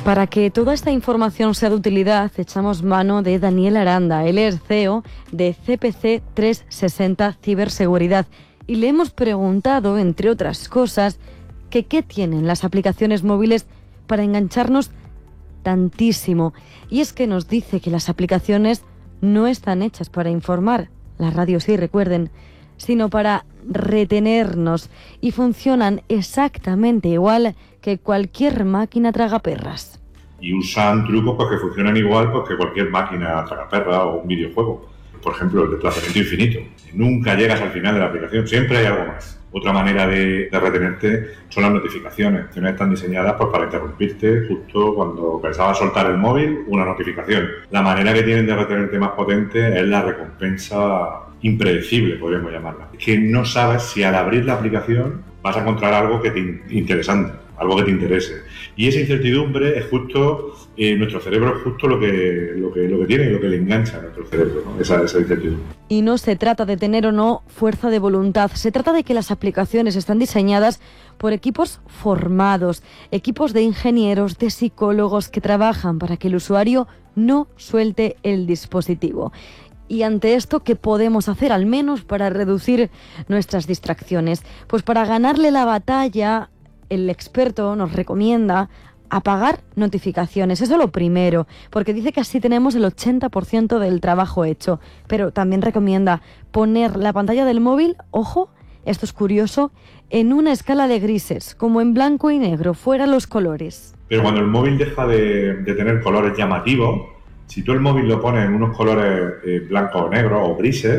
Para que toda esta información sea de utilidad, echamos mano de Daniel Aranda. Él es CEO de CPC 360 Ciberseguridad y le hemos preguntado, entre otras cosas, que qué tienen las aplicaciones móviles para engancharnos tantísimo. Y es que nos dice que las aplicaciones no están hechas para informar, la radio sí, recuerden, sino para retenernos, y funcionan exactamente igual que cualquier máquina tragaperras. Y usan trucos pues, que funcionan igual pues, que cualquier máquina tragaperra o un videojuego. Por ejemplo, el desplazamiento infinito. Nunca llegas al final de la aplicación, siempre hay algo más. Otra manera de retenerte son las notificaciones, que no están diseñadas pues, para interrumpirte justo cuando pensabas soltar el móvil, una notificación. La manera que tienen de retenerte más potente es la recompensa impredecible, podríamos llamarla. Que no sabes si al abrir la aplicación vas a encontrar algo que te interesante, algo que te interese. Y esa incertidumbre es justo, nuestro cerebro es justo lo que tiene y lo que le engancha a nuestro cerebro, ¿no? Esa incertidumbre. Y no se trata de tener o no fuerza de voluntad, se trata de que las aplicaciones están diseñadas por equipos formados, equipos de ingenieros, de psicólogos que trabajan para que el usuario no suelte el dispositivo. Y ante esto, ¿qué podemos hacer al menos para reducir nuestras distracciones? Pues para ganarle la batalla, el experto nos recomienda apagar notificaciones. Eso es lo primero, porque dice que así tenemos el 80% del trabajo hecho. Pero también recomienda poner la pantalla del móvil, ojo, esto es curioso, en una escala de grises, como en blanco y negro, fuera los colores. Pero cuando el móvil deja de tener colores llamativos, si tú el móvil lo pones en unos colores blanco o negro o grises,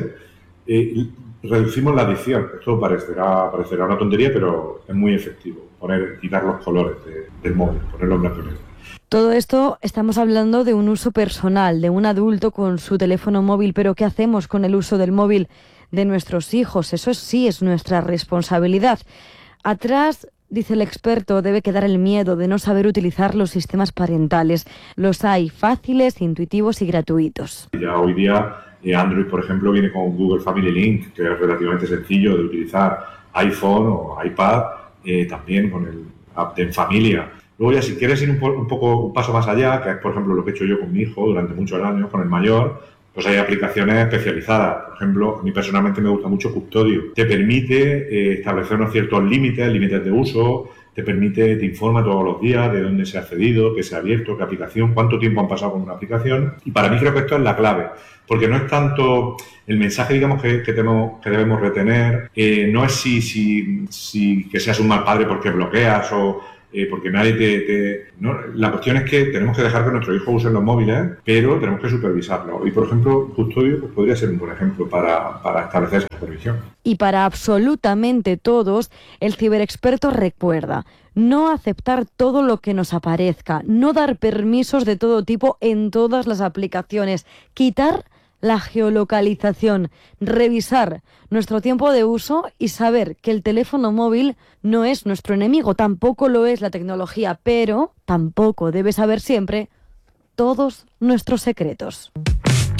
reducimos la adicción. Esto parecerá una tontería, pero es muy efectivo. Quitar los colores del móvil, ponerlo en blanco y negro. Todo esto estamos hablando de un uso personal, de un adulto con su teléfono móvil, pero ¿qué hacemos con el uso del móvil de nuestros hijos? Eso sí es nuestra responsabilidad. Atrás, dice el experto, debe quedar el miedo de no saber utilizar los sistemas parentales. Los hay fáciles, intuitivos y gratuitos. Ya hoy día Android, por ejemplo, viene con Google Family Link, que es relativamente sencillo de utilizar. iPhone o iPad, también con el app de En Familia. Luego ya si quieres ir un paso más allá, que es por ejemplo lo que he hecho yo con mi hijo durante muchos años, con el mayor, pues hay aplicaciones especializadas. Por ejemplo, a mí personalmente me gusta mucho Custodio. Te permite establecer unos ciertos límites de uso, te informa todos los días de dónde se ha accedido, qué se ha abierto, qué aplicación, cuánto tiempo han pasado con una aplicación. Y para mí creo que esto es la clave, porque no es tanto el mensaje, digamos, que debemos retener, no es si que seas un mal padre porque bloqueas o porque nadie no, la cuestión es que tenemos que dejar que nuestros hijos usen los móviles, pero tenemos que supervisarlo. Y, por ejemplo, Custodio pues, podría ser un buen ejemplo para establecer esa supervisión. Y para absolutamente todos, el ciberexperto recuerda no aceptar todo lo que nos aparezca, no dar permisos de todo tipo en todas las aplicaciones, quitar la geolocalización, revisar nuestro tiempo de uso y saber que el teléfono móvil no es nuestro enemigo, tampoco lo es la tecnología, pero tampoco debe saber siempre todos nuestros secretos.